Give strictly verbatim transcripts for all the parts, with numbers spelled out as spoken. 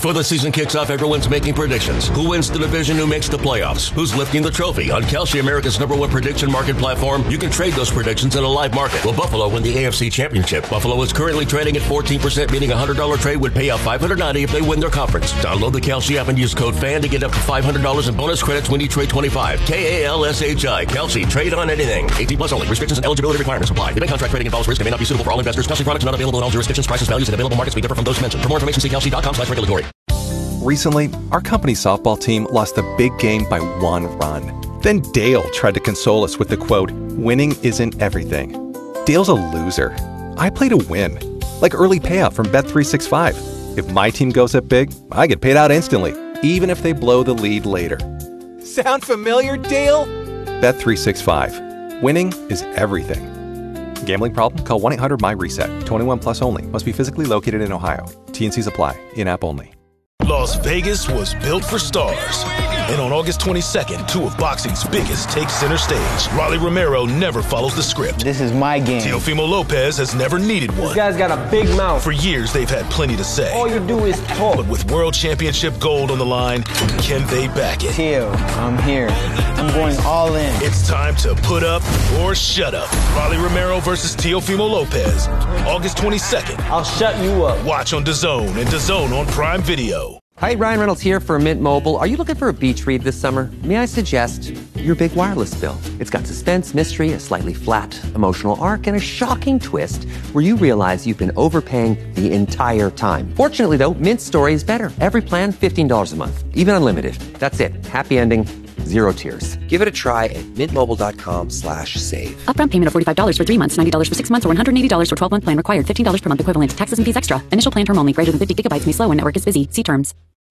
Before the season kicks off, everyone's making predictions. Who wins the division, who makes the playoffs, who's lifting the trophy. On Kalshi, America's number one prediction market platform, you can trade those predictions in a live market. Will Buffalo win the A F C Championship? Buffalo is currently trading at fourteen percent, meaning a one hundred dollars trade would pay out five hundred ninety dollars if they win their conference. Download the Kalshi app and use code FAN to get up to five hundred dollars in bonus credits when you trade twenty-five. K A L S H I. Kalshi. Trade on anything. eighteen plus only. Restrictions and eligibility requirements apply. The bank contract trading involves risk and may not be suitable for all investors. Kalshi products are not available in all jurisdictions. Prices, values, and available markets may differ from those mentioned. For more information, see kalshi dot com slash regulatory. Recently, our company softball team lost a big game by one run. Then Dale tried to console us with the quote, "Winning isn't everything." Dale's a loser. I play to win. Like early payout from Bet three sixty-five. If my team goes up big, I get paid out instantly, even if they blow the lead later. Sound familiar, Dale? Bet three sixty-five. Winning is everything. Gambling problem? Call one eight hundred M Y reset. twenty-one plus only. Must be physically located in Ohio. T and Cs apply. In-app only. Las Vegas was built for stars. And on August twenty-second, two of boxing's biggest take center stage. Rolly Romero never follows the script. This is my game. Teofimo Lopez has never needed one. This guy's got a big mouth. For years, they've had plenty to say. All you do is talk. But with World Championship gold on the line, can they back it? Teo, I'm here. I'm going all in. It's time to put up or shut up. Rolly Romero versus Teofimo Lopez. August twenty-second. I'll shut you up. Watch on DAZN and DAZN on Prime Video. Hi, Ryan Reynolds here for Mint Mobile. Are you looking for a beach read this summer? May I suggest your big wireless bill? It's got suspense, mystery, a slightly flat emotional arc, and a shocking twist where you realize you've been overpaying the entire time. Fortunately, though, Mint's story is better. Every plan, fifteen dollars a month. Even unlimited. That's it. Happy ending. Zero tears. Give it a try at mintmobile.com slash save. Upfront payment of forty-five dollars for three months, ninety dollars for six months, or one hundred eighty dollars for twelve-month plan required. fifteen dollars per month equivalent. Taxes and fees extra. Initial plan term only. Greater than fifty gigabytes may slow when network is busy. See terms.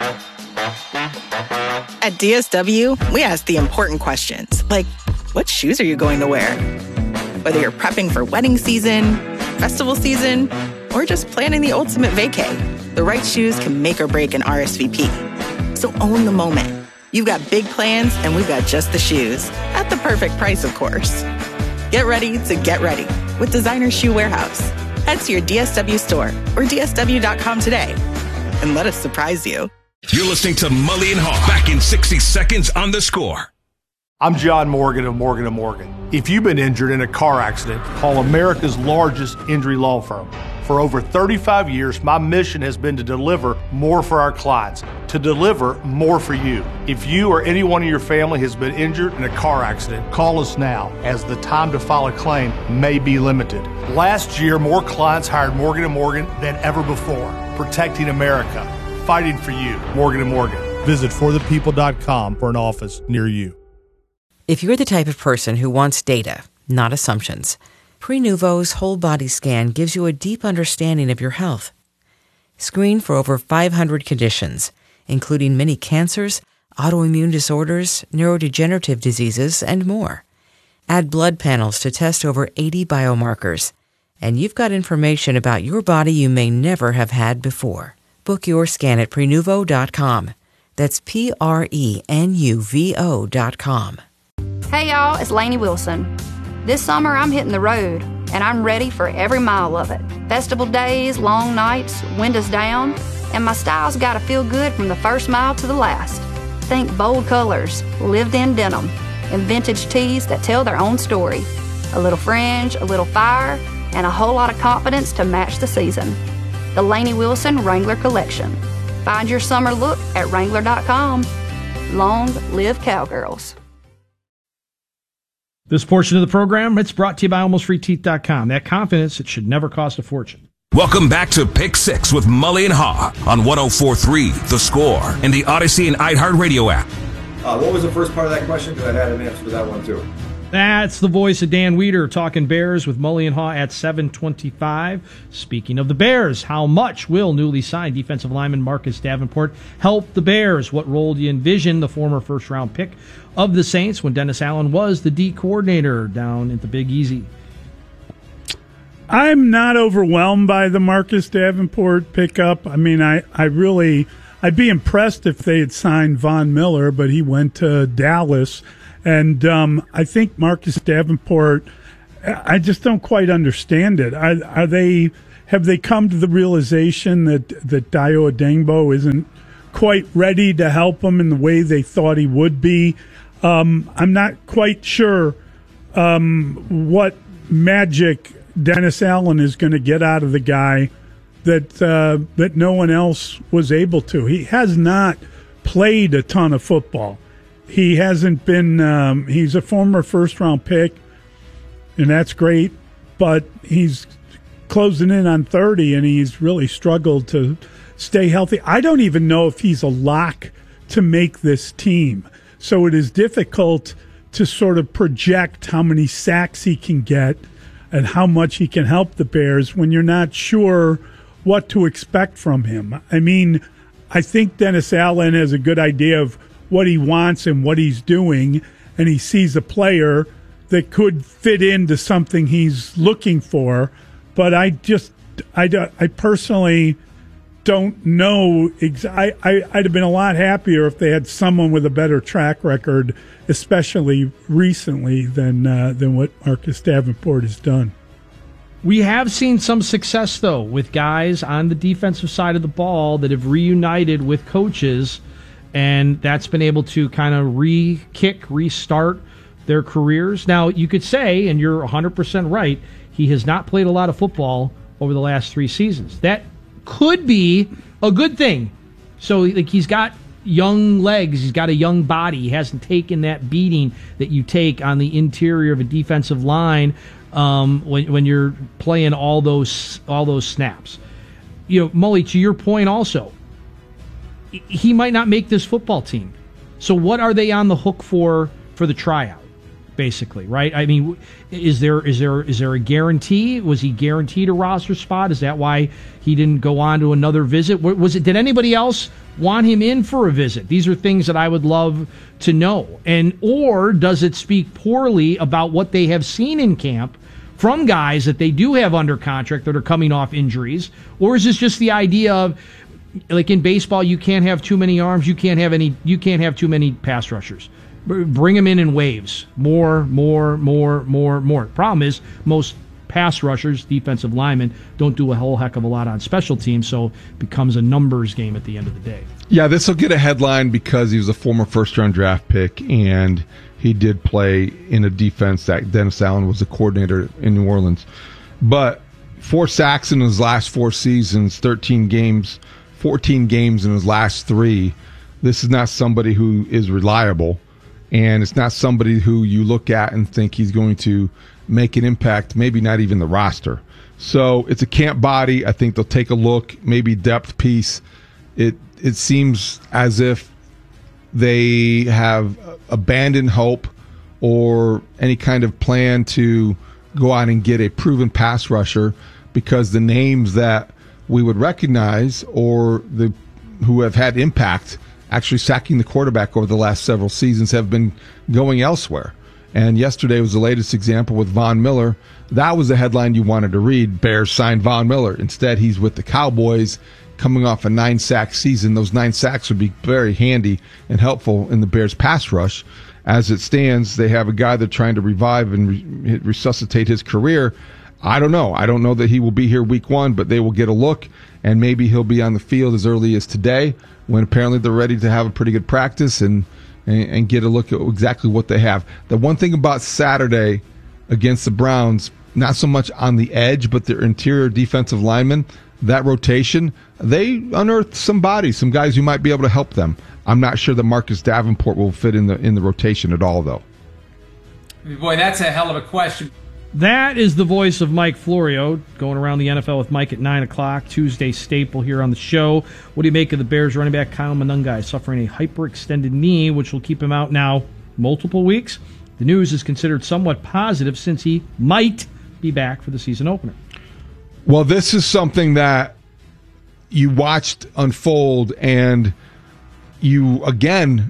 At D S W, we ask the important questions, like, what shoes are you going to wear? Whether you're prepping for wedding season, festival season, or just planning the ultimate vacay, the right shoes can make or break an R S V P. So own the moment. You've got big plans, and we've got just the shoes. At the perfect price, of course. Get ready to get ready with Designer Shoe Warehouse. Head to your D S W store or D S W dot com today and let us surprise you. You're listening to Mully and Haw. Back in sixty seconds on The Score. I'm John Morgan of Morgan and Morgan. If you've been injured in a car accident, call America's largest injury law firm. For over thirty-five years, my mission has been to deliver more for our clients, to deliver more for you. If you or anyone in your family has been injured in a car accident, call us now, as the time to file a claim may be limited. Last year, more clients hired Morgan and Morgan than ever before, protecting America, fighting for you. Morgan and Morgan. Visit for the people dot com for an office near you. If you're the type of person who wants data, not assumptions, Prenuvo's whole body scan gives you a deep understanding of your health. Screen for over five hundred conditions, including many cancers, autoimmune disorders, neurodegenerative diseases, and more. Add blood panels to test over eighty biomarkers, and you've got information about your body you may never have had before. Book your scan at Prenuvo dot com. That's P R E N U V O dot com. Hey y'all, it's Lainey Wilson. This summer I'm hitting the road, and I'm ready for every mile of it. Festival days, long nights, windows down, and my style's gotta feel good from the first mile to the last. Think bold colors, lived-in denim, and vintage tees that tell their own story. A little fringe, a little fire, and a whole lot of confidence to match the season. The Lainey Wilson Wrangler Collection. Find your summer look at Wrangler dot com. Long live Cowgirls. This portion of the program, it's brought to you by almost free teeth dot com. That confidence, it should never cost a fortune. Welcome back to Pick Six with Mully and Haw on one oh four point three The Score and the Odyssey and iHeartRadio app. Uh, what was the first part of that question? Because I had an answer to that one, too. That's the voice of Dan Weeder talking Bears with Mully and Haw at seven twenty-five. Speaking of the Bears, how much will newly signed defensive lineman Marcus Davenport help the Bears? What role do you envision the former first-round pick of the Saints when Dennis Allen was the D coordinator down at the Big Easy? I'm not overwhelmed by the Marcus Davenport pickup. I mean, I, I really, I'd be impressed if they had signed Von Miller, but he went to Dallas. And um, I think Marcus Davenport, I just don't quite understand it. Are, are they have they come to the realization that, that Dayo Adengbo isn't quite ready to help them in the way they thought he would be? Um, I'm not quite sure um, what magic Dennis Allen is going to get out of the guy that uh, that no one else was able to. He has not played a ton of football. He hasn't been um, – he's a former first-round pick, and that's great, but he's closing in on thirty, and he's really struggled to stay healthy. I don't even know if he's a lock to make this team. So it is difficult to sort of project how many sacks he can get and how much he can help the Bears when you're not sure what to expect from him. I mean, I think Dennis Allen has a good idea of what he wants and what he's doing, and he sees a player that could fit into something he's looking for. But I just, I, I personally don't know. Ex- I, I, I'd have been a lot happier if they had someone with a better track record, especially recently, than uh, than what Marcus Davenport has done. We have seen some success, though, with guys on the defensive side of the ball that have reunited with coaches, and that's been able to kind of re-kick, restart their careers. Now, you could say, and you're one hundred percent right, he has not played a lot of football over the last three seasons. That could be a good thing. So, like, he's got young legs, he's got a young body, he hasn't taken that beating that you take on the interior of a defensive line um, when when you're playing all those all those snaps. You know, Mully, to your point also, he might not make this football team. So what are they on the hook for for the tryout? Basically, right? I mean, is there is there is there a guarantee? Was he guaranteed a roster spot? Is that why he didn't go on to another visit? Was it? Did anybody else want him in for a visit? These are things that I would love to know. And or does it speak poorly about what they have seen in camp from guys that they do have under contract that are coming off injuries? Or is this just the idea of, like in baseball, you can't have too many arms, you can't have any, you can't have too many pass rushers. Bring them in in waves. More, more, more, more, more. Problem is, most pass rushers, defensive linemen, don't do a whole heck of a lot on special teams, so it becomes a numbers game at the end of the day. Yeah, this will get a headline because he was a former first-round draft pick, and he did play in a defense that Dennis Allen was a coordinator in New Orleans. But four sacks in his last four seasons, thirteen games, fourteen games in his last three. This is not somebody who is reliable. And it's not somebody who you look at and think he's going to make an impact, maybe not even the roster. So it's a camp body. I think they'll take a look, maybe depth piece. It it seems as if they have abandoned hope or any kind of plan to go out and get a proven pass rusher, because the names that we would recognize or the who have had impact actually sacking the quarterback over the last several seasons have been going elsewhere. And yesterday was the latest example with Von Miller. That was the headline you wanted to read. Bears signed Von Miller. Instead, he's with the Cowboys coming off a nine-sack season. Those nine sacks would be very handy and helpful in the Bears' pass rush. As it stands, they have a guy they're trying to revive and re- resuscitate his career. I don't know. I don't know that he will be here week one, but they will get a look, and maybe he'll be on the field as early as today, when apparently they're ready to have a pretty good practice and, and, and get a look at exactly what they have. The one thing about Saturday against the Browns, not so much on the edge, but their interior defensive linemen, that rotation, they unearthed some bodies, some guys who might be able to help them. I'm not sure that Marcus Davenport will fit in the in the rotation at all, though. Boy, that's a hell of a question. That is the voice of Mike Florio, going around the N F L with Mike at nine o'clock, Tuesday staple here on the show. What do you make of the Bears running back Kyle Monangai suffering a hyperextended knee, which will keep him out now multiple weeks? The news is considered somewhat positive since he might be back for the season opener. Well, this is something that you watched unfold, and you, again,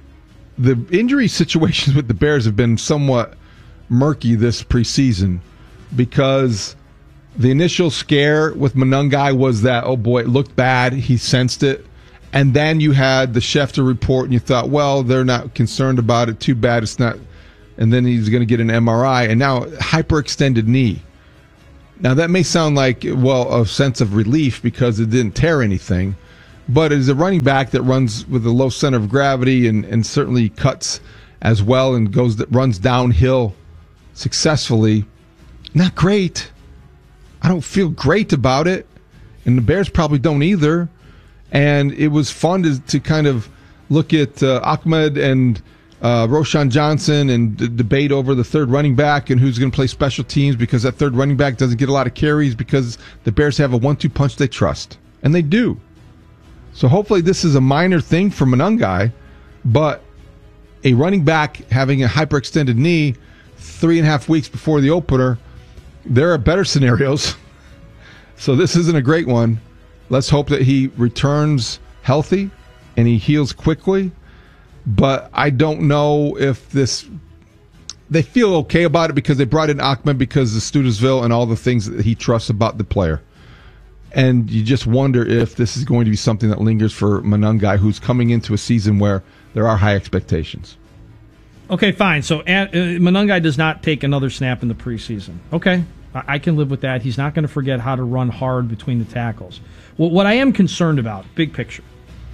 the injury situations with the Bears have been somewhat murky this preseason, because the initial scare with Monangai was that, oh boy, it looked bad, he sensed it, and then you had the Schefter report and you thought, well, they're not concerned about it, too bad it's not, and then he's going to get an M R I, and now hyperextended knee. Now, that may sound like, well, a sense of relief because it didn't tear anything, but as a running back that runs with a low center of gravity and, and certainly cuts as well and goes runs downhill successfully, not great. I don't feel great about it, and the Bears probably don't either. And it was fun to, to kind of look at uh, Ahmed and uh, Roshan Johnson and d- debate over the third running back and who's going to play special teams because that third running back doesn't get a lot of carries because the Bears have a one two punch they trust. And they do. So hopefully this is a minor thing for Monangai, but a running back having a hyperextended knee three and a half weeks before the opener, there are better scenarios. So this isn't a great one. Let's hope that he returns healthy and he heals quickly. But I don't know if this... They feel okay about it because they brought in Ahmed because of Studesville and all the things that he trusts about the player. And you just wonder if this is going to be something that lingers for Monangai, who's coming into a season where there are high expectations. Okay, fine. So uh, Monangai does not take another snap in the preseason. Okay, I, I can live with that. He's not going to forget how to run hard between the tackles. Well, what I am concerned about, big picture,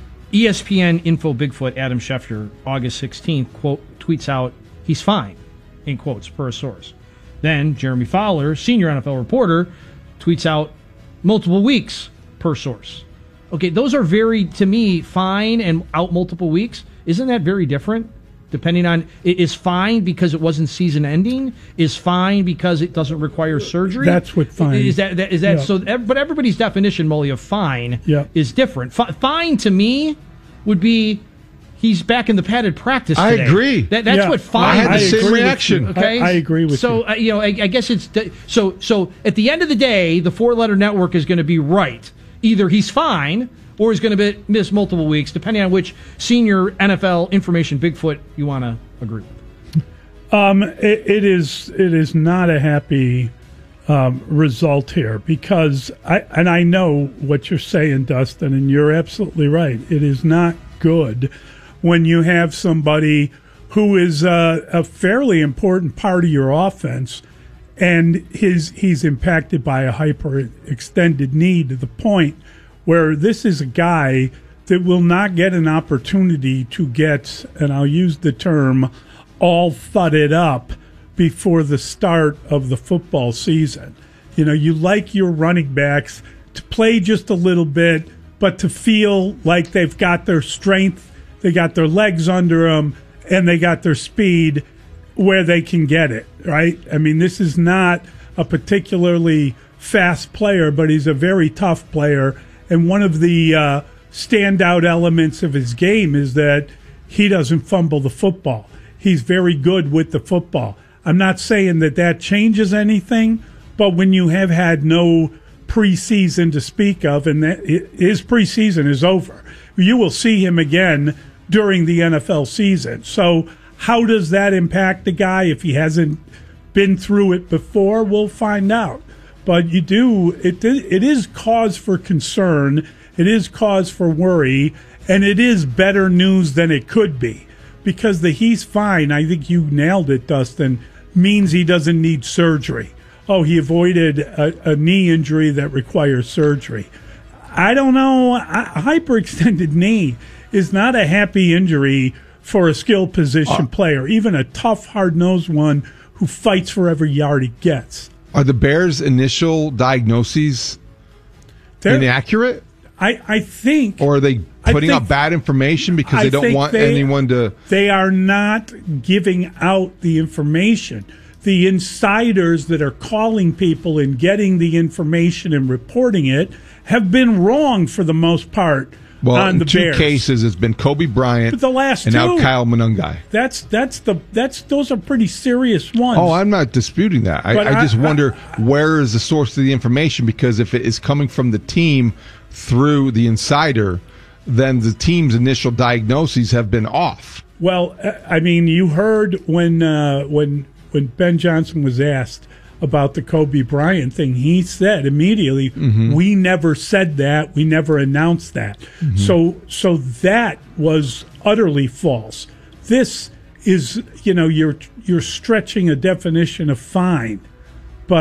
E S P N Info Bigfoot Adam Schefter, August sixteenth, quote, tweets out, he's fine, in quotes, per a source. Then Jeremy Fowler, senior N F L reporter, tweets out multiple weeks, per source. Okay, those are very, to me, fine and out multiple weeks. Isn't that very different? Depending on, is fine because it wasn't season ending? Is fine because it doesn't require surgery? That's what fine is. That, that is that yeah. so? But everybody's definition, Molly, of fine yeah. is different. F- fine to me would be he's back in the padded practice today. I agree. That, that's yeah. what fine. I had the is. same reaction. Okay, I, I agree with so, you. So uh, you know, I, I guess it's so. So at the end of the day, the four-letter network is going to be right. Either he's fine or he's going to miss multiple weeks, depending on which senior N F L information Bigfoot you want to agree with. Um, it, it is it is not a happy um, result here because I and I know what you're saying, Dustin, and you're absolutely right. It is not good when you have somebody who is a, a fairly important part of your offense, and his he's impacted by a hyperextended knee to the point where this is a guy that will not get an opportunity to get, and I'll use the term, all thudded up before the start of the football season. You know, you like your running backs to play just a little bit, but to feel like they've got their strength, they got their legs under them, and they got their speed where they can get it, right? I mean, this is not a particularly fast player, but he's a very tough player. And one of the uh, standout elements of his game is that he doesn't fumble the football. He's very good with the football. I'm not saying that that changes anything, but when you have had no preseason to speak of, and that his preseason is over, you will see him again during the N F L season. So how does that impact the guy if he hasn't been through it before? We'll find out. But you do, it, it is cause for concern, it is cause for worry, and it is better news than it could be. Because the he's fine, I think you nailed it, Dustin, means he doesn't need surgery. Oh, he avoided a, a knee injury that requires surgery. I don't know, a hyperextended knee is not a happy injury for a skill position uh, player, even a tough, hard-nosed one who fights for every yard he gets. Are the Bears' initial diagnoses They're, inaccurate? I, I think. Or are they putting out bad information because they I don't want they, anyone to... They are not giving out the information. The insiders that are calling people and getting the information and reporting it have been wrong for the most part. Well, on in the two Bears. cases, it's been Kobe Bryant but the last and two, now Kyle Monangai. That's that's the that's those are pretty serious ones. Oh, I'm not disputing that. I, I, I just wonder I, where is the source of the information, because if it is coming from the team through the insider, then the team's initial diagnoses have been off. Well, I mean, you heard when uh, when when Ben Johnson was asked about the Kobe Bryant thing, he said immediately, mm-hmm. we never said that, we never announced that. Mm-hmm. So so that was utterly false. This is, you know, you're you're stretching a definition of fine. But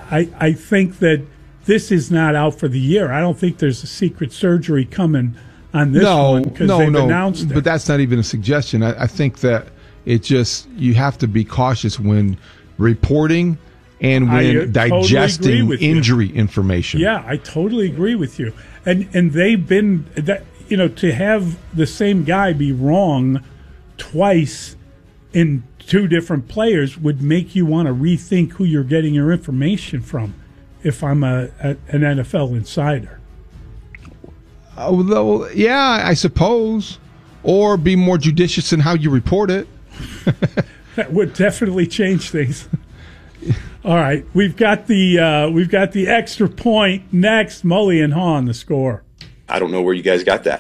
I, I think that this is not out for the year. I don't think there's a secret surgery coming on this no, one because no, they've no, announced it. But that's not even a suggestion. I, I think that it just, you have to be cautious when reporting and when I, uh, digesting totally injury information. Yeah, I totally agree with you. And and they've been that you know to have the same guy be wrong twice in two different players would make you want to rethink who you're getting your information from. If I'm a, a an N F L insider, although yeah, I suppose, or be more judicious in how you report it. That would definitely change things. All right, we've got the uh, we've got the extra point next. Mully and Haw on the Score. I don't know where you guys got that.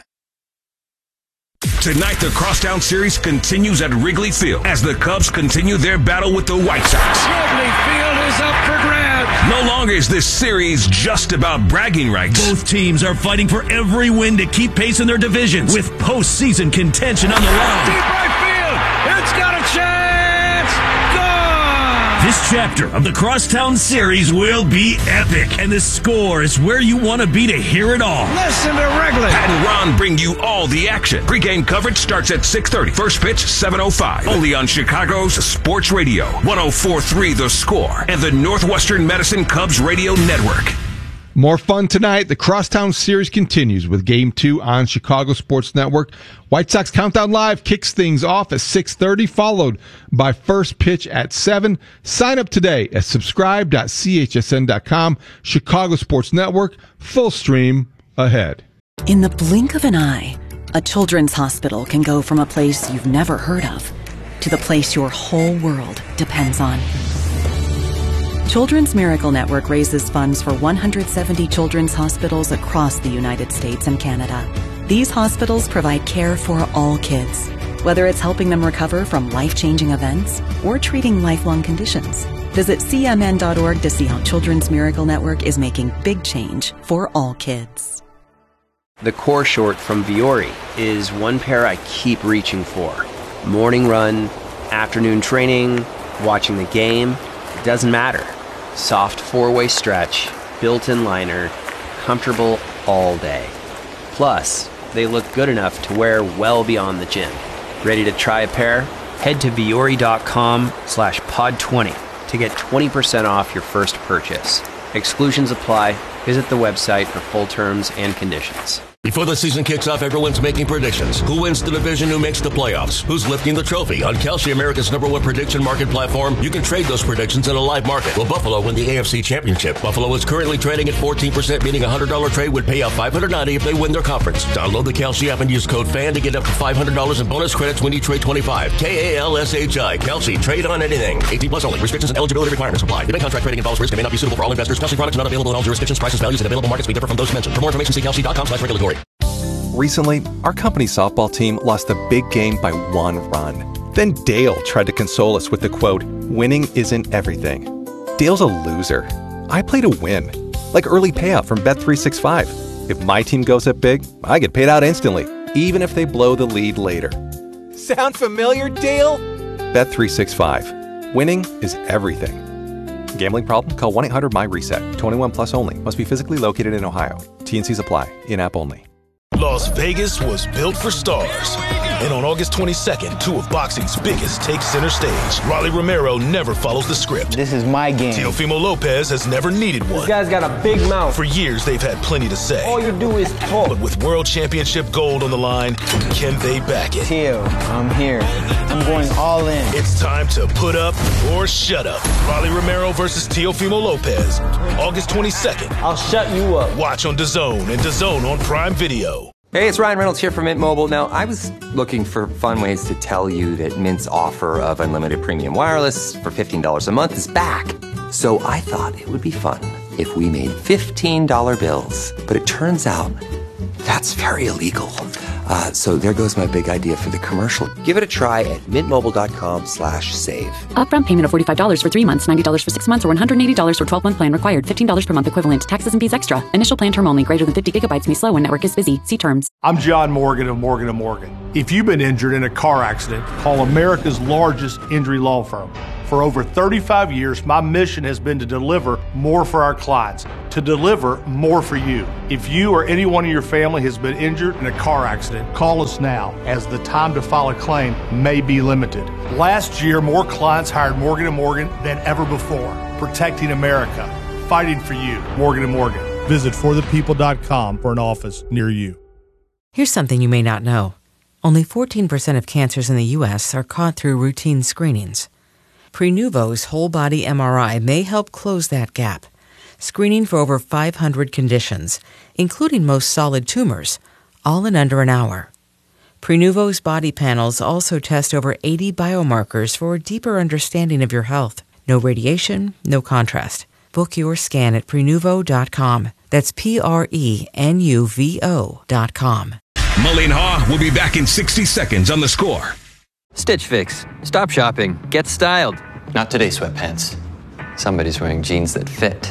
Tonight, the Crosstown Series continues at Wrigley Field as the Cubs continue their battle with the White Sox. Wrigley Field is up for grabs. No longer is this series just about bragging rights. Both teams are fighting for every win to keep pace in their divisions with postseason contention on the line. Deep right field. It's got a chance. Gone. This chapter of the Crosstown Series will be epic, and the Score is where you want to be to hear it all. Listen to Wrigley. Pat and Ron bring you all the action. Pre-game coverage starts at six thirty. First pitch, seven oh five. Only on Chicago's Sports Radio, one oh four point three The Score, and the Northwestern Medicine Cubs Radio Network. More fun tonight. The Crosstown Series continues with Game two on Chicago Sports Network. White Sox Countdown Live kicks things off at six thirty, followed by First Pitch at seven. Sign up today at subscribe dot c h s n dot com. Chicago Sports Network, full stream ahead. In the blink of an eye, a children's hospital can go from a place you've never heard of to the place your whole world depends on. Children's Miracle Network raises funds for one hundred seventy children's hospitals across the United States and Canada. These hospitals provide care for all kids, whether it's helping them recover from life-changing events or treating lifelong conditions. Visit c m n dot org to see how Children's Miracle Network is making big change for all kids. The core short from Vuori is one pair I keep reaching for. Morning run, afternoon training, watching the game, it doesn't matter. Soft four-way stretch, built-in liner, comfortable all day. Plus, they look good enough to wear well beyond the gym. Ready to try a pair? Head to vuori dot com slash pod twenty to get twenty percent off your first purchase. Exclusions apply. Visit the website for full terms and conditions. Before the season kicks off, everyone's making predictions. Who wins the division? Who makes the playoffs? Who's lifting the trophy? On Kalshi, America's number one prediction market platform, you can trade those predictions in a live market. Will Buffalo win the A F C Championship? Buffalo is currently trading at fourteen percent, meaning a one hundred dollars trade would pay out five hundred ninety dollars if they win their conference. Download the Kalshi app and use code FAN to get up to five hundred dollars in bonus credits when you trade twenty-five. K A L S H I. Kalshi. Trade on anything. eighteen plus only. Restrictions and eligibility requirements apply. The bank contract trading involves risk and may not be suitable for all investors. Kalshi products are not available in all jurisdictions. Prices, values, and available markets may differ from those mentioned. For more information, see kalshi dot com slash regulatory. Recently, our company softball team lost a big game by one run. Then Dale tried to console us with the quote, "Winning isn't everything." Dale's a loser. I play to win. Like early payout from Bet three sixty-five. If my team goes up big, I get paid out instantly, even if they blow the lead later. Sound familiar, Dale? Bet three sixty-five. Winning is everything. Gambling problem? Call one eight hundred M Y reset. twenty-one plus only. Must be physically located in Ohio. T and Cs apply. In-app only. Las Vegas was built for stars. And on August twenty-second, two of boxing's biggest take center stage. Rolly Romero never follows the script. This is my game. Teofimo Lopez has never needed one. This guy's got a big mouth. For years, they've had plenty to say. All you do is talk. But with World Championship gold on the line, can they back it? Teo, I'm here. I'm going all in. It's time to put up or shut up. Rolly Romero versus Teofimo Lopez. August twenty-second. I'll shut you up. Watch on DAZN and DAZN on Prime Video. Hey, it's Ryan Reynolds here from Mint Mobile. Now, I was looking for fun ways to tell you that Mint's offer of unlimited premium wireless for fifteen dollars a month is back. So I thought it would be fun if we made fifteen dollar bills. But it turns out that's very illegal. Uh, so there goes my big idea for the commercial. Give it a try at mintmobile.com slash save. Upfront payment of forty-five dollars for three months, ninety dollars for six months, or one hundred eighty dollars for twelve-month plan required. fifteen dollars per month equivalent. Taxes and fees extra. Initial plan term only. Greater than fifty gigabytes may slow when network is busy. See terms. I'm John Morgan of Morgan and Morgan. If you've been injured in a car accident, call America's largest injury law firm. For over thirty-five years, my mission has been to deliver more for our clients, to deliver more for you. If you or anyone in your family has been injured in a car accident, call us now, as the time to file a claim may be limited. Last year, more clients hired Morgan and Morgan than ever before, protecting America, fighting for you. Morgan and Morgan. Visit for the people dot com for an office near you. Here's something you may not know. Only fourteen percent of cancers in the U S are caught through routine screenings. Prenuvo's whole-body M R I may help close that gap, screening for over five hundred conditions, including most solid tumors, all in under an hour. Prenuvo's body panels also test over eighty biomarkers for a deeper understanding of your health. No radiation, no contrast. Book your scan at prenuvo dot com. That's P R E N U V O dot com. Mully and Haw will be back in sixty seconds on The Score. Stitch Fix. Stop shopping. Get styled. Not today, sweatpants. Somebody's wearing jeans that fit.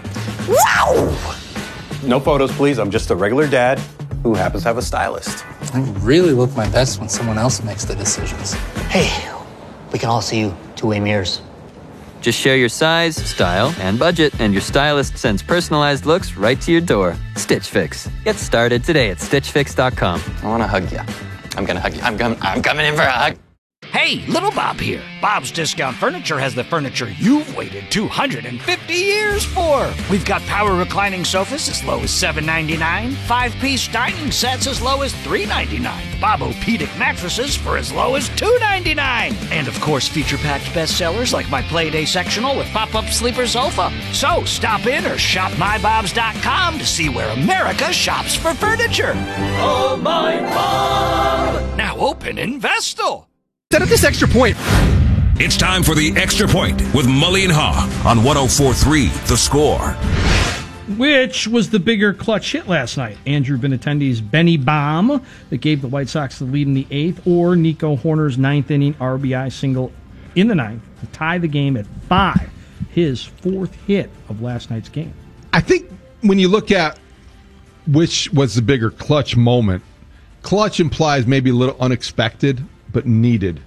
Wow! No photos, please. I'm just a regular dad who happens to have a stylist. I really look my best when someone else makes the decisions. Hey, we can all see you two-way mirrors. Just share your size, style, and budget, and your stylist sends personalized looks right to your door. Stitch Fix. Get started today at stitch fix dot com. I want to hug you. I'm going to hug you. I'm, com- I'm coming in for a hug. Hey, Little Bob here. Bob's Discount Furniture has the furniture you've waited two hundred fifty years for. We've got power reclining sofas as low as seven ninety-nine, five-piece dining sets as low as three ninety-nine, Bob-O-Pedic mattresses for as low as two ninety-nine, and of course feature-packed bestsellers like my Playday sectional with pop-up sleeper sofa. So stop in or shop my bobs dot com to see where America shops for furniture. Oh, my Bob! Now open in Vestal. Set up this extra point. It's time for the Extra Point with Mully and Haw on one oh four point three The Score. Which was the bigger clutch hit last night? Andrew Benintendi's Benny Bomb that gave the White Sox the lead in the eighth, or Nico Hoerner's ninth inning R B I single in the ninth to tie the game at five, his fourth hit of last night's game? I think when you look at which was the bigger clutch moment, clutch implies maybe a little unexpected, but needed.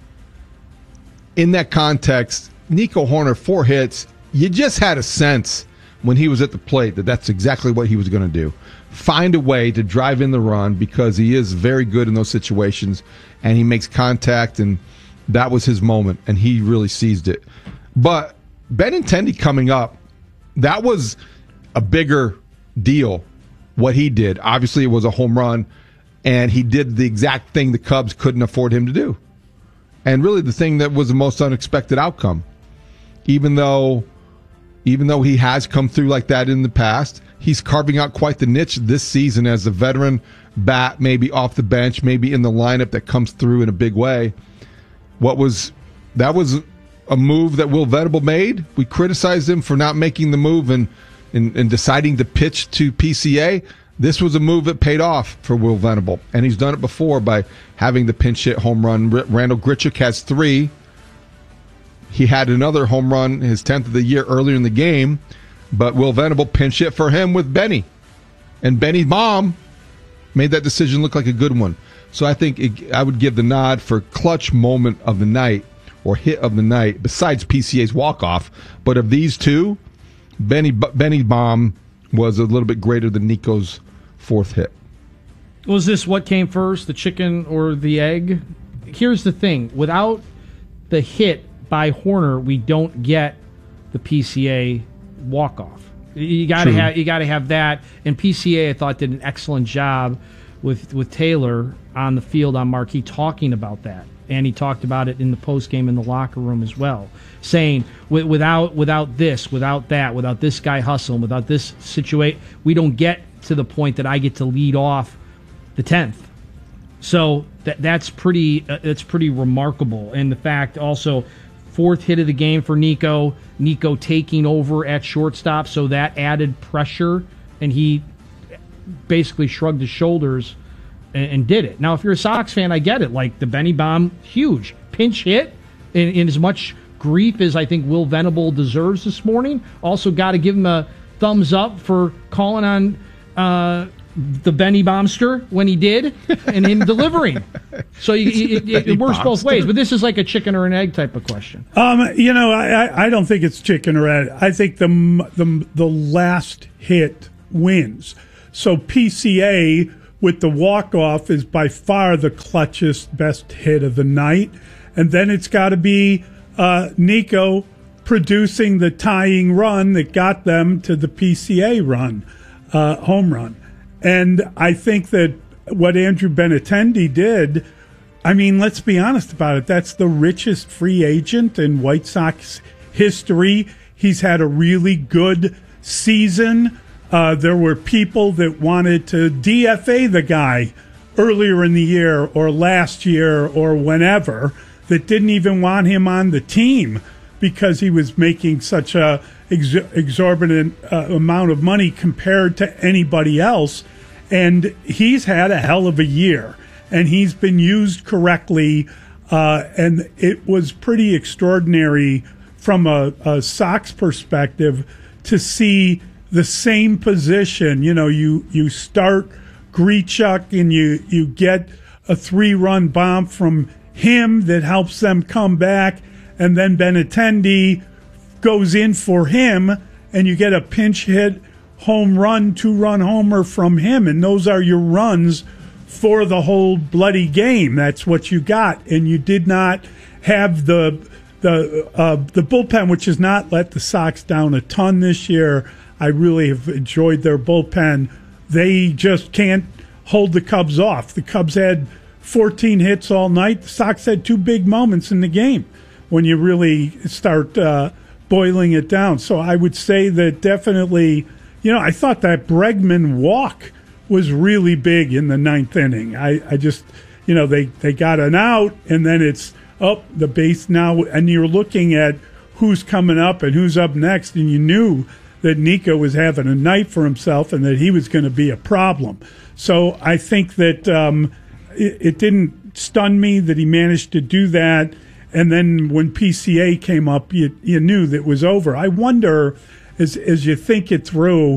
In that context, Nico Hoerner, four hits, you just had a sense when he was at the plate that that's exactly what he was going to do. Find a way to drive in the run because he is very good in those situations, and he makes contact, and that was his moment, and he really seized it. But Benintendi coming up, that was a bigger deal, what he did. Obviously, it was a home run, and he did the exact thing the Cubs couldn't afford him to do. And really the thing that was the most unexpected outcome. Even though even though he has come through like that in the past, he's carving out quite the niche this season as a veteran bat, maybe off the bench, maybe in the lineup that comes through in a big way. What was that was a move that Will Venable made. We criticized him for not making the move and, and, and deciding to pitch to P C A. This was a move that paid off for Will Venable, and he's done it before by having the pinch hit home run. Randall Grichuk has three. He had another home run, his tenth of the year, earlier in the game, but Will Venable pinch hit for him with Benny. And Benny's mom made that decision look like a good one. So I think it, I would give the nod for clutch moment of the night, or hit of the night, besides P C A's walk-off. But of these two, Benny Benny's bomb was a little bit greater than Nico's fourth hit. Was this what came first, the chicken or the egg? Here's the thing. Without the hit by Hoerner, we don't get the P C A walk-off. You got to have you got to have that. And P C A, I thought, did an excellent job with with Taylor on the field on Marquee talking about that. And he talked about it in the postgame in the locker room as well, saying without without this, without that, without this guy hustling, without this situation, we don't get to the point that I get to lead off the tenth. So that that's pretty uh, that's pretty remarkable. And the fact also, fourth hit of the game for Nico, Nico taking over at shortstop, so that added pressure, and he basically shrugged his shoulders and, and did it. Now, if you're a Sox fan, I get it. Like the Benny bomb, huge pinch hit, in, in as much grief as I think Will Venable deserves this morning. Also, got to give him a thumbs up for calling on uh, the Benny Bombster when he did, and him delivering. So you, it, it, it works both ways. But this is like a chicken or an egg type of question. Um, you know, I, I don't think it's chicken or egg. I think the the the last hit wins. So P C A with the walk-off is by far the clutchest, best hit of the night. And then it's got to be uh, Nico producing the tying run that got them to the P C A run, uh, home run. And I think that what Andrew Benintendi did, I mean, let's be honest about it. That's the richest free agent in White Sox history. He's had a really good season. Uh, there were people that wanted to D F A the guy earlier in the year or last year or whenever that didn't even want him on the team because he was making such a ex- exorbitant uh, amount of money compared to anybody else. And he's had a hell of a year, and he's been used correctly. Uh, and it was pretty extraordinary from a, a Sox perspective to see the same position. You know, you, you start Grichuk and you, you get a three-run bomb from him that helps them come back, and then Benintendi goes in for him, and you get a pinch hit home run, two-run homer from him, and those are your runs for the whole bloody game. That's what you got, and you did not have the the uh, the bullpen, which has not let the Sox down a ton this year. I really have enjoyed their bullpen. They just can't hold the Cubs off. The Cubs had fourteen hits all night. The Sox had two big moments in the game when you really start uh, boiling it down. So I would say that definitely, you know, I thought that Bregman walk was really big in the ninth inning. I, I just, you know, they, they got an out, and then it's up the base now, and you're looking at who's coming up and who's up next, and you knew that Nico was having a night for himself and that he was going to be a problem. So I think that um, it, it didn't stun me that he managed to do that. And then when P C A came up, you, you knew that it was over. I wonder, as as you think it through,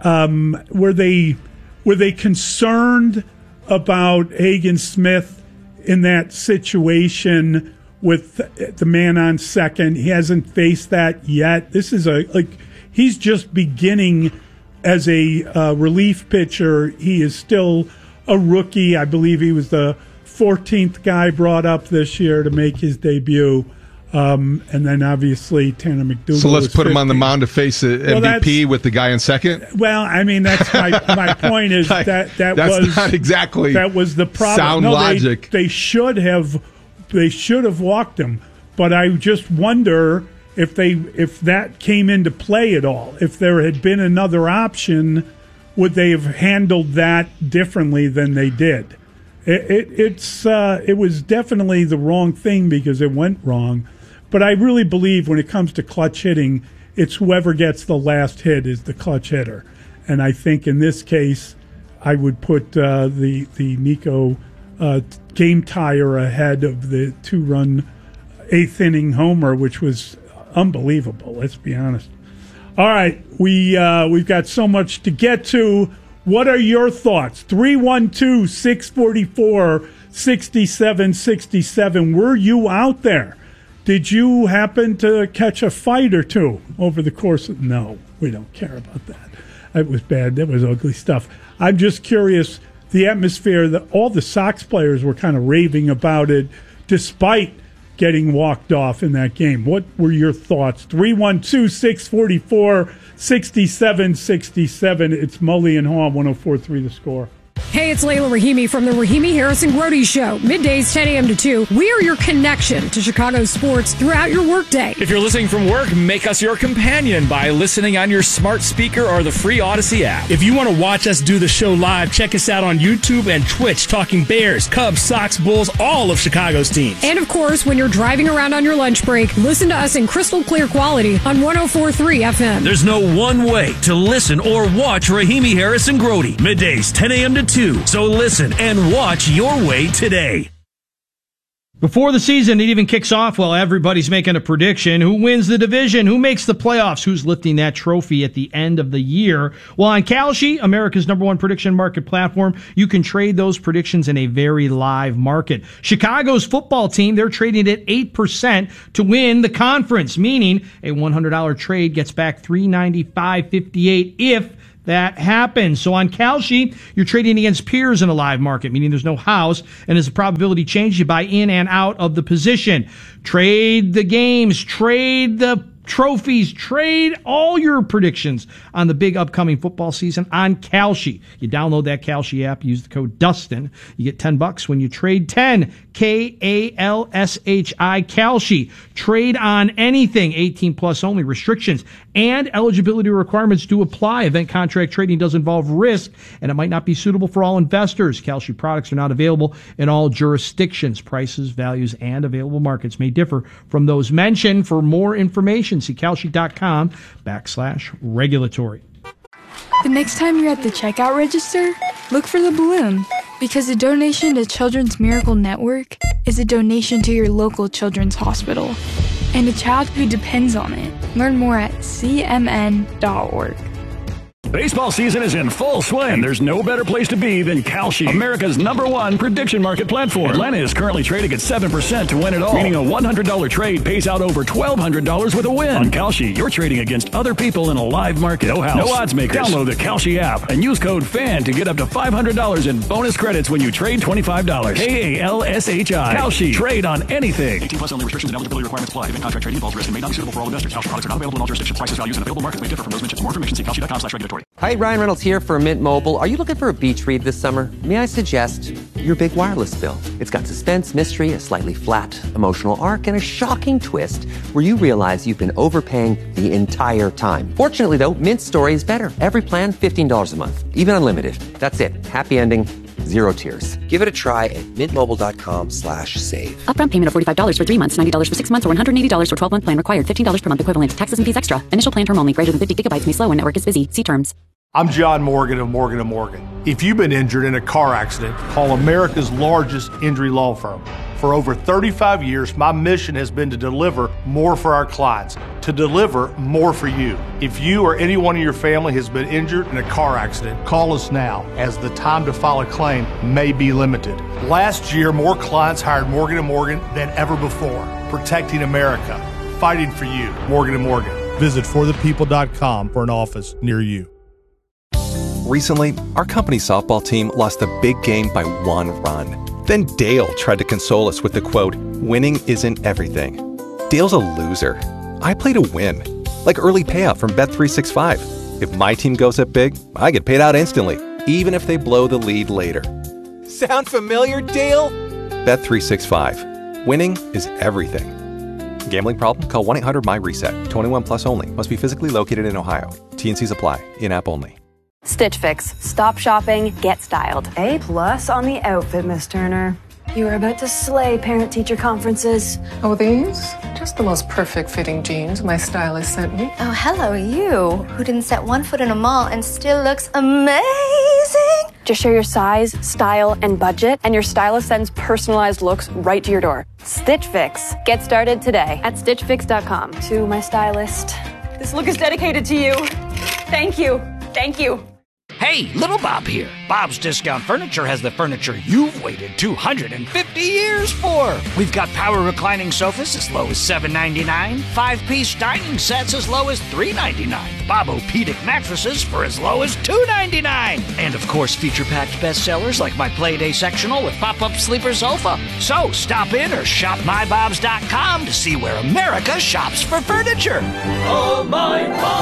um, were they were they concerned about Hagen Smith in that situation with the man on second? He hasn't faced that yet. This is a like. He's just beginning as a uh, relief pitcher. He is still a rookie. I believe he was the fourteenth guy brought up this year to make his debut. Um, and then obviously Tanner McDougal. So let's put fifty. him on the mound to face the well, M V P with the guy in second? Well, I mean, that's my my point is like, that that that's was not exactly that was the problem. Sound no, logic. They, they should have they should have walked him. But I just wonder if they if that came into play at all. If there had been another option, would they have handled that differently than they did? It, it it's uh, it was definitely the wrong thing because it went wrong. But I really believe when it comes to clutch hitting, it's whoever gets the last hit is the clutch hitter. And I think in this case, I would put uh, the the Nico uh, game tire ahead of the two-run eighth inning homer, which was unbelievable. Let's be honest. All right, we uh, we've got so much to get to. What are your thoughts? three one two, six four four, six seven six seven. Were you out there? Did you happen to catch a fight or two over the course of... No, we don't care about that. That was bad. That was ugly stuff. I'm just curious, the atmosphere, that all the Sox players were kind of raving about it despite getting walked off in that game. What were your thoughts? three one two, six four four, six seven six seven. It's Mully and Haw, one oh four point three The Score. Hey, it's Layla Rahimi from the Rahimi Harrison Grody Show. Middays ten a.m. to two. We are your connection to Chicago sports throughout your workday. If you're listening from work, make us your companion by listening on your smart speaker or the free Odyssey app. If you want to watch us do the show live, check us out on YouTube and Twitch, talking Bears, Cubs, Sox, Bulls, all of Chicago's teams. And of course, when you're driving around on your lunch break, listen to us in crystal clear quality on one oh four point three F M. There's no one way to listen or watch Rahimi Harrison Grody. Middays ten a.m. to two. So listen and watch your way today. Before the season, it even kicks off while everybody's making a prediction. Who wins the division? Who makes the playoffs? Who's lifting that trophy at the end of the year? Well, on Kalshi, America's number one prediction market platform, you can trade those predictions in a very live market. Chicago's football team, they're trading at eight percent to win the conference, meaning a one hundred dollars trade gets back three hundred ninety-five dollars and fifty-eight cents if that happens. So on Kalshi, you're trading against peers in a live market, meaning there's no house, and as the probability changes, you buy in and out of the position. Trade the games, trade the trophies, trade all your predictions on the big upcoming football season on Kalshi. You download that Kalshi app, use the code Dustin. You get ten bucks when you trade ten. K A L S H I, Kalshi. Trade on anything, eighteen plus only. Restrictions and eligibility requirements do apply. Event contract trading does involve risk, and it might not be suitable for all investors. Kalshi products are not available in all jurisdictions. Prices, values, and available markets may differ from those mentioned. For more information, see Kalshi.com backslash regulatory. The next time you're at the checkout register, look for the balloon, because a donation to Children's Miracle Network is a donation to your local children's hospital and a child who depends on it. Learn more at C M N dot org. Baseball season is in full swing, and there's no better place to be than Kalshi, America's number one prediction market platform. Atlanta is currently trading at seven percent to win it all, meaning a one hundred dollars trade pays out over twelve hundred dollars with a win. On Kalshi, you're trading against other people in a live market. No house, no odds makers. Download the Kalshi app and use code FAN to get up to five hundred dollars in bonus credits when you trade twenty-five dollars. K A L S H I. Kalshi. Trade on anything. eighteen plus only. Restrictions and eligibility requirements apply. Event contract trading involves risk and may not be suitable for all investors. Kalshi products are not available in all jurisdictions. Prices, values, and available markets may differ from those mentioned. For more information, see Kalshi.com slash regulatory. Hi, Ryan Reynolds here for Mint Mobile. Are you looking for a beach read this summer? May I suggest your big wireless bill? It's got suspense, mystery, a slightly flat emotional arc, and a shocking twist where you realize you've been overpaying the entire time. Fortunately, though, Mint's story is better. Every plan, fifteen dollars a month, even unlimited. That's it. Happy ending. Zero tears. Give it a try at mintmobile.com slash save. Upfront payment of forty-five dollars for three months, ninety dollars for six months, or one hundred eighty dollars for twelve-month plan required. fifteen dollars per month equivalent. Taxes and fees extra. Initial plan term only. Greater than fifty gigabytes may slow when network is busy. See terms. I'm John Morgan of Morgan and Morgan. If you've been injured in a car accident, call America's largest injury law firm. For over thirty-five years, my mission has been to deliver more for our clients, to deliver more for you. If you or anyone in your family has been injured in a car accident, call us now, as the time to file a claim may be limited. Last year, more clients hired Morgan and Morgan than ever before, protecting America, fighting for you. Morgan and Morgan. Visit for the people dot com for an office near you. Recently, our company softball team lost a big game by one run. Then Dale tried to console us with the quote, "Winning isn't everything." Dale's a loser. I play to win, like early payout from Bet three sixty-five. If my team goes up big, I get paid out instantly, even if they blow the lead later. Sound familiar, Dale? Bet three sixty-five. Winning is everything. Gambling problem? Call one eight hundred M Y reset. twenty-one plus only. Must be physically located in Ohio. T and Cs apply. In-app only. Stitch Fix. Stop shopping, get styled. A plus on the outfit, Miss Turner. You are about to slay parent-teacher conferences. Oh, these? Just the most perfect fitting jeans my stylist sent me. Oh, hello, you, who didn't set one foot in a mall and still looks amazing. Just share your size, style, and budget, and your stylist sends personalized looks right to your door. Stitch Fix. Get started today at stitch fix dot com. To my stylist, this look is dedicated to you. Thank you. Thank you. Hey, Little Bob here. Bob's Discount Furniture has the furniture you've waited two hundred fifty years for. We've got power reclining sofas as low as seven ninety-nine, five-piece dining sets as low as three ninety-nine, Bob-O-Pedic mattresses for as low as two ninety-nine, and of course feature-packed bestsellers like my Playday sectional with pop-up sleeper sofa. So stop in or shop my bobs dot com to see where America shops for furniture. Oh, my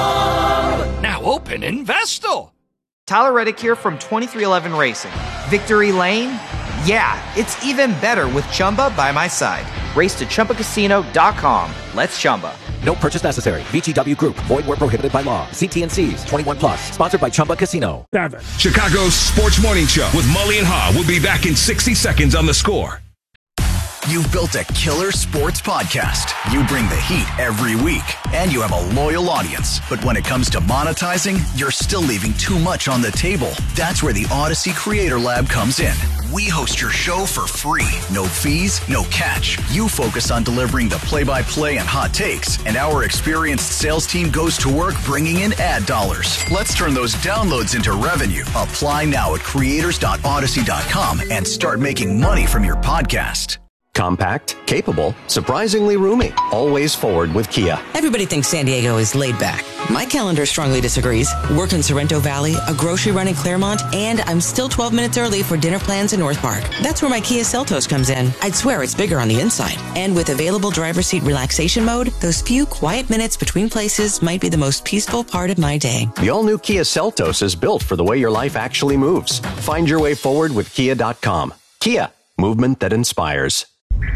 Bob! Now open in Vestal. Tyler Reddick here from twenty-three eleven Racing. Victory Lane? Yeah, it's even better with Chumba by my side. Race to Chumba Casino dot com. Let's Chumba. No purchase necessary. V G W Group. Void where prohibited by law. See T and Cs. twenty-one plus. Sponsored by Chumba Casino. Seven. Chicago's Sports Morning Show with Mully and Haw will be back in sixty seconds on The Score. You've built a killer sports podcast. You bring the heat every week, and you have a loyal audience. But when it comes to monetizing, you're still leaving too much on the table. That's where the Odyssey Creator Lab comes in. We host your show for free. No fees, no catch. You focus on delivering the play-by-play and hot takes, and our experienced sales team goes to work bringing in ad dollars. Let's turn those downloads into revenue. Apply now at creators dot odyssey dot com and start making money from your podcast. Compact, capable, surprisingly roomy. Always forward with Kia. Everybody thinks San Diego is laid back. My calendar strongly disagrees. Work in Sorrento Valley, a grocery run in Claremont, and I'm still twelve minutes early for dinner plans in North Park. That's where my Kia Seltos comes in. I'd swear it's bigger on the inside. And with available driver's seat relaxation mode, those few quiet minutes between places might be the most peaceful part of my day. The all-new Kia Seltos is built for the way your life actually moves. Find your way forward with Kia dot com. Kia, movement that inspires.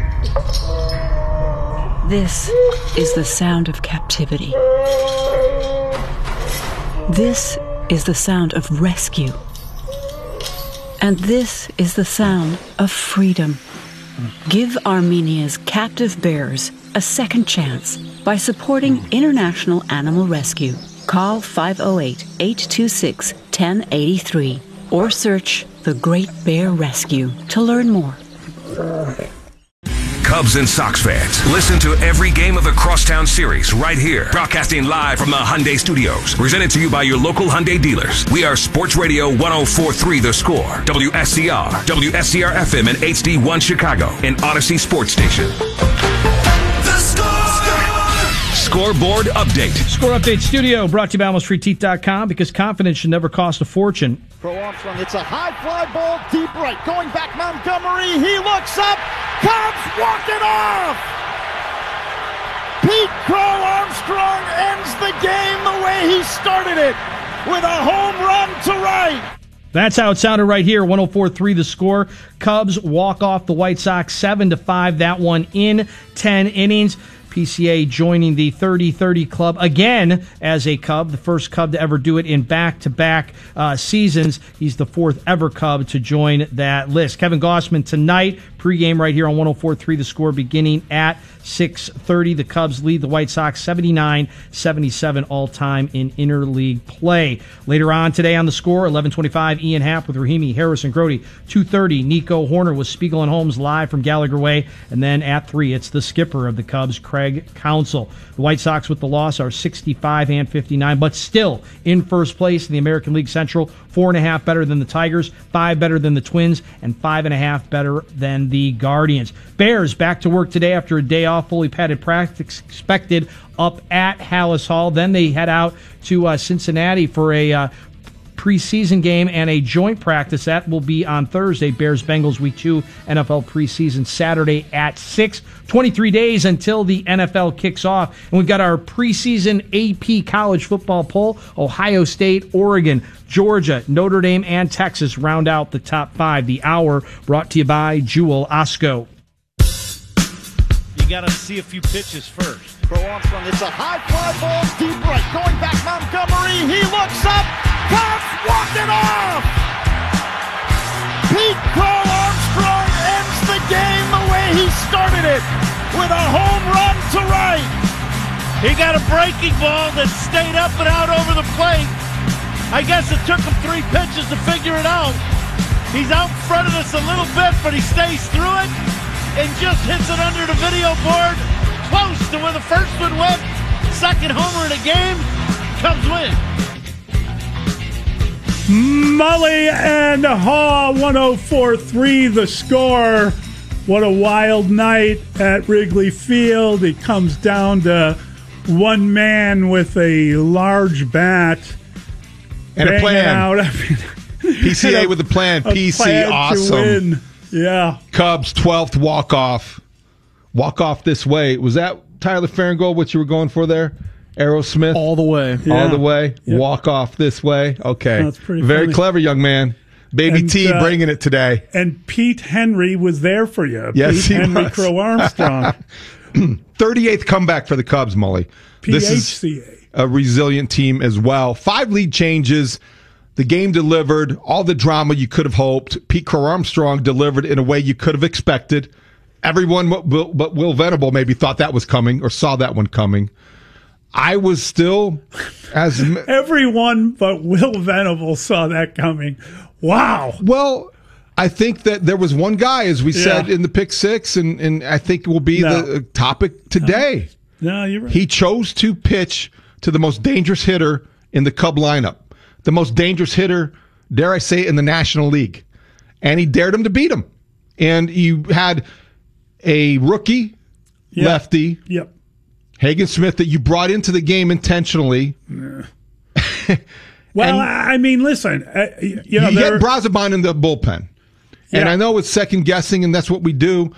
This is the sound of captivity. This is the sound of rescue. And this is the sound of freedom. Give Armenia's captive bears a second chance by supporting International Animal Rescue. Call five oh eight, eight two six, one oh eight three or search The Great Bear Rescue to learn more. Cubs and Sox fans, listen to every game of the Crosstown Series right here. Broadcasting live from the Hyundai Studios. Presented to you by your local Hyundai dealers. We are Sports Radio one oh four point three The Score, W S C R, W S C R F M and H D one Chicago, and Odyssey Sports Station. The Score! Scoreboard Update. Score Update Studio brought to you by almost free teeth dot com because confidence should never cost a fortune. Crow Armstrong, it's a high fly ball, deep right. Going back, Montgomery, he looks up. Cubs walk it off! Pete Crow Armstrong ends the game the way he started it, with a home run to right. That's how it sounded right here. one oh four point three The Score. Cubs walk off the White Sox seven to five. That one in ten innings. P C A joining the thirty thirty club again as a Cub, the first Cub to ever do it in back-to-back uh, seasons. He's the fourth ever Cub to join that list. Kevin Gossman tonight, pregame right here on one oh four point three The Score, beginning at six thirty. The Cubs lead the White Sox seventy-nine seventy-seven all-time in interleague play. Later on today on The Score, eleven twenty-five, Ian Happ with Rahimi, Harrison, Grody. two thirty, Nico Horner with Spiegel and Holmes live from Gallagher Way. And then at three, it's the skipper of the Cubs, Craig Counsell. The White Sox with the loss are sixty-five and fifty-nine, but still in first place in the American League Central. Four and a half better than the Tigers, five better than the Twins, and five and a half better than the Guardians. Bears back to work today after a day off, fully padded practice expected up at Halas Hall. Then they head out to uh, Cincinnati for a uh, preseason game and a joint practice. That will be on Thursday. Bears-Bengals Week two N F L preseason Saturday at six. twenty-three days until the N F L kicks off. And we've got our preseason A P college football poll. Ohio State, Oregon, Georgia, Notre Dame, and Texas round out the top five. The Hour brought to you by Jewel Osco. You got to see a few pitches first. Crow Armstrong, it's a high fly ball, deep right. Going back, Montgomery, he looks up. Cubs walk it off! Pete Crow Armstrong ends the game the way he started it, with a home run to right. He got a breaking ball that stayed up and out over the plate. I guess it took him three pitches to figure it out. He's out in front of us a little bit, but he stays through it and just hits it under the video board, close to where the first one went. Second homer in the game. Cubs win. Mully and Haw, one oh four point three The Score. What a wild night at Wrigley Field. It comes down to one man with a large bat. And a plan. Out. I mean, P C A a, with a plan. A P C, plan awesome. Yeah. Cubs, twelfth walk-off. Walk-off this way. Was that Tyler Farringgold, what you were going for there? Aerosmith? All the way. Yeah. All the way? Yep. Walk off this way? Okay. That's pretty Very funny. Clever, young man. Baby and, T uh, bringing it today. And Pete Henry was there for you. Yes, Pete he Henry was. Crow Armstrong. thirty-eighth comeback for the Cubs, Mully. P H C A. This is a resilient team as well. Five lead changes. The game delivered. All the drama you could have hoped. Pete Crow Armstrong delivered in a way you could have expected. everyone but Will, but Will Venable maybe thought that was coming or saw that one coming. I was still as everyone but Will Venable saw that coming. Wow. Well, I think that there was one guy, as we yeah. said in the pick six, and, and I think will be no. the topic today. No. no, you're right. He chose to pitch to the most dangerous hitter in the Cub lineup, the most dangerous hitter, dare I say, in the National League, and he dared him to beat him. And you had a rookie yep. lefty, yep. Hagen Smith, that you brought into the game intentionally. Yeah. Well, I mean, listen, uh, you know, you get Brazoban in the bullpen. Yeah. And I know it's second guessing, and that's what we do.